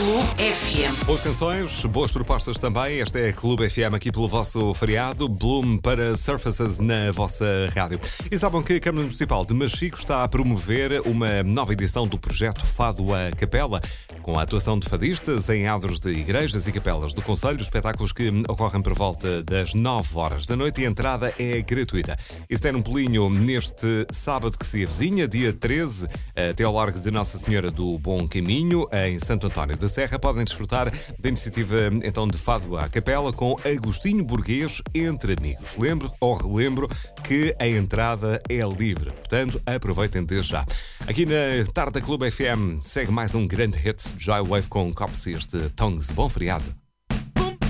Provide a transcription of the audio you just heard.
Clube FM. Boas canções, boas propostas também. Esta é a Clube FM aqui pelo vosso feriado. Bloom para Surfaces na vossa rádio. E sabem que a Câmara Municipal de Machico está a promover uma nova edição do projeto Fado à Capela, com a atuação de fadistas em adros de igrejas e capelas do concelho, espetáculos que ocorrem por volta das 9 horas da noite e a entrada é gratuita. Isso é num pulinho neste sábado que se avizinha, dia 13, até ao largo de Nossa Senhora do Bom Caminho, em Santo António da Serra. Podem desfrutar da iniciativa então de Fado à Capela com Agostinho Burguês entre amigos. Relembro que a entrada é livre, portanto aproveitem desde já. Aqui na Tarde da Clube FM segue mais um grande hit, Joy Wave com Copsies de Tongues. Bom feriado.